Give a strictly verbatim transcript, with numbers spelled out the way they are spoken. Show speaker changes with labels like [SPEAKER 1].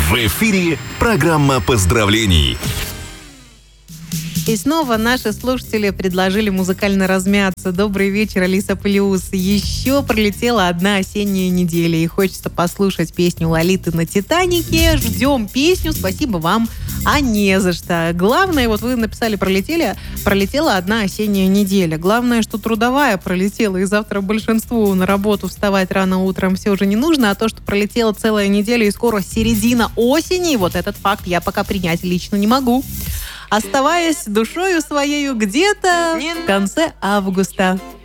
[SPEAKER 1] В эфире программа поздравлений.
[SPEAKER 2] И снова наши слушатели предложили музыкально размяться. Добрый вечер, Алиса Плюс. Еще пролетела одна осенняя неделя, и хочется послушать песню Лолиты на «Титанике». Ждем песню. Спасибо вам, а не за что. Главное, вот вы написали, пролетели, пролетела одна осенняя неделя. Главное, что трудовая пролетела, и завтра большинству на работу вставать рано утром все уже не нужно, а то, что пролетела целая неделя и скоро середина осени, вот этот факт я пока принять лично не могу. Оставаясь душою своею где-то в конце августа.